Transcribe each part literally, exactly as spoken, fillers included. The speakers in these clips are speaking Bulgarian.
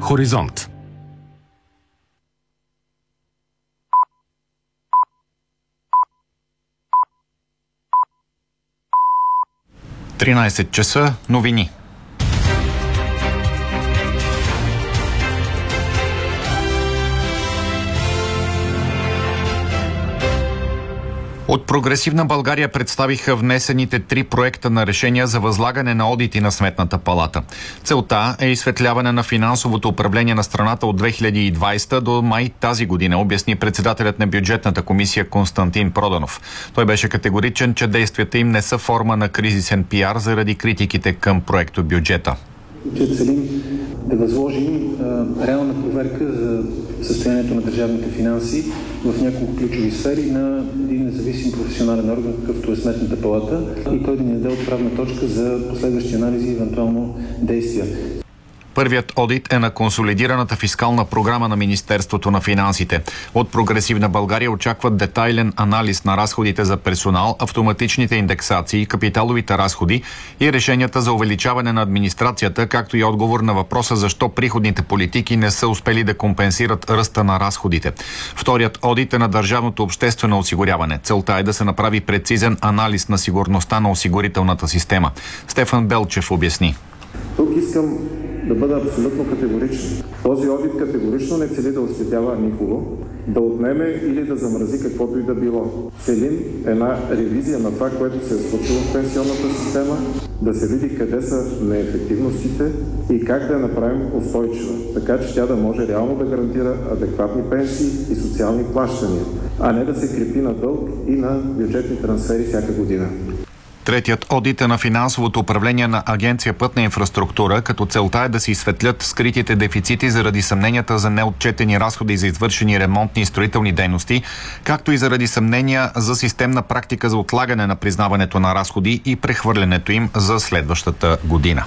Хоризонт. тринайсет часа, новини. От Прогресивна България представиха внесените три проекта на решения за възлагане на одити на Сметната палата. Целта е изсветляване на финансовото управление на страната от две хиляди и двайсета до май тази година, обясни председателят на бюджетната комисия Константин Проданов. Той беше категоричен, че действията им не са форма на кризисен пиар заради критиките към проекто бюджета. Че целим да възложим а, реална проверка за състоянието на държавните финанси в няколко ключови сфери на един независим професионален орган, какъвто е Сметната палата, и той да ни даде отправна точка за последващи анализи и евентуално действия. Първият одит е на консолидираната фискална програма на Министерството на финансите. От Прогресивна България очакват детайлен анализ на разходите за персонал, автоматичните индексации, капиталовите разходи и решенията за увеличаване на администрацията, както и отговор на въпроса защо приходните политики не са успели да компенсират ръста на разходите. Вторият одит е на държавното обществено осигуряване. Целта е да се направи прецизен анализ на сигурността на осигурителната система. Стефан Белчев обясни. Тук искам да бъда абсолютно категоричен. Този одит категорично не цели да ощетява никого, да отнеме или да замрази каквото и да било. Целим една ревизия на това, което се е случило в пенсионната система, да се види къде са неефективностите и как да я направим устойчива, така че тя да може реално да гарантира адекватни пенсии и социални плащания, а не да се крепи на дълг и на бюджетни трансфери всяка година. Третият одит е на финансовото управление на Агенция Пътна инфраструктура, като целта е да се изсветлят скритите дефицити заради съмненията за неотчетени разходи за извършени ремонтни и строителни дейности, както и заради съмнения за системна практика за отлагане на признаването на разходи и прехвърлянето им за следващата година.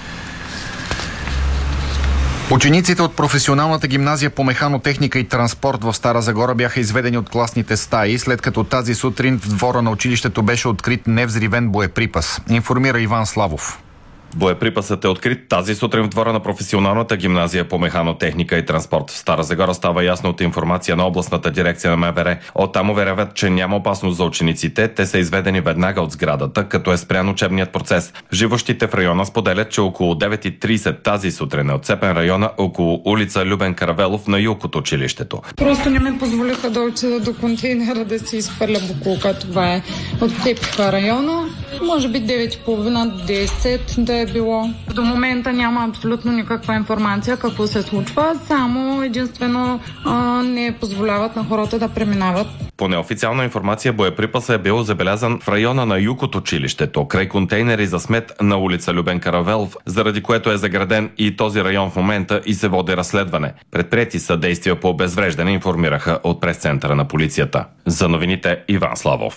Учениците от професионалната гимназия по механотехника и транспорт в Стара Загора бяха изведени от класните стаи, след като тази сутрин в двора на училището беше открит невзривен боеприпас. Информира Иван Славов. Боеприпасът е открит тази сутрин в двора на професионалната гимназия по механотехника и транспорт в Стара Загора. Става ясно от информация на областната дирекция на МВР. Оттам уверяват, че няма опасност за учениците. Те са изведени веднага от сградата, като е спрян учебният процес. Живущите в района споделят, че около девет и трийсет тази сутрин е отцепен района около улица Любен Каравелов на юг от училището. Просто не ми позволиха да отида до контейнера да си изхвърля букулка. Това е. Отцепиха района. Може би девет и половина до десет да е било. До момента няма абсолютно никаква информация какво се случва, само единствено а, не позволяват на хората да преминават. По неофициална информация боеприпасът е бил забелязан в района на юг от училището, край контейнери за смет на улица Любен Каравелов, заради което е заграден и този район в момента и се води разследване. Предприети са действия по обезвреждане, информираха от пресцентъра на полицията. За новините Иван Славов.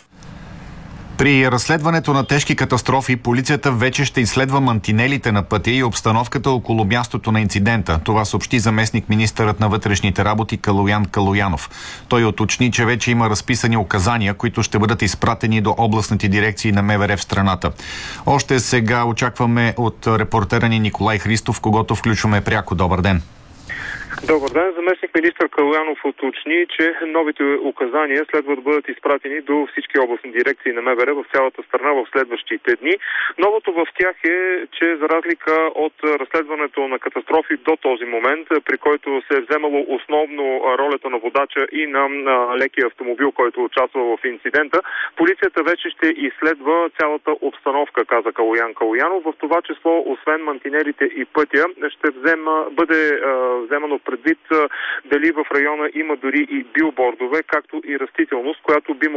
При разследването на тежки катастрофи полицията вече ще изследва мантинелите на пътя и обстановката около мястото на инцидента. Това съобщи заместник министърът на вътрешните работи Калоян Калоянов. Той уточни, че вече има разписани указания, които ще бъдат изпратени до областните дирекции на МВР в страната. Още сега очакваме от репортера ни Николай Христов, когото включваме пряко. Добър ден! Добър ден. Заместник министър Калоянов уточни, че новите указания следва да бъдат изпратени до всички областни дирекции на МВР в цялата страна в следващите дни. Новото в тях е, че за разлика от разследването на катастрофи до този момент, при който се е вземало основно ролята на водача и на лекия автомобил, който участва в инцидента, полицията вече ще изследва цялата обстановка, каза Калоян Калоянов. В това число, освен мантинелите и пътя, ще взема, бъде вземано предвид дали в района има дори и билбордове, както и растителност, която би